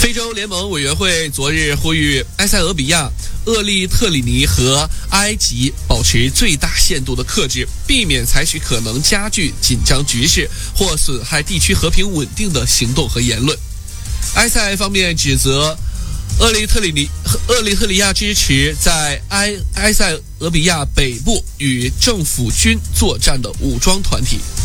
非洲联盟委员会昨日呼吁埃塞俄比亚、厄立特里尼和埃及保持最大限度的克制，避免采取可能加剧紧张局势或损害地区和平稳定的行动和言论。埃塞方面指责厄立特里亚支持在埃塞俄比亚北部与政府军作战的武装团体。